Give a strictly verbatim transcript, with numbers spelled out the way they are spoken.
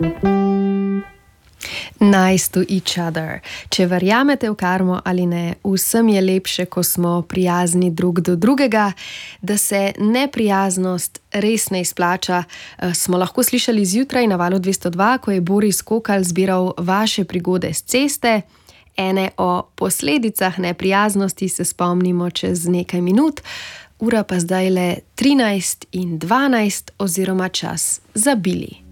Nice to each other. Če verjamete v karmo ali ne, vsem je lepše, ko smo prijazni drug do drugega. Da se neprijaznost res ne izplača, smo lahko slišali zjutraj na Valu dvesto dva, ko je Boris Kokal zbiral vaše prigode s ceste. Ene o posledicah neprijaznosti se spomnimo čez nekaj minut. Ura pa zdajle trinajst in dvanajst oziroma čas za Bili.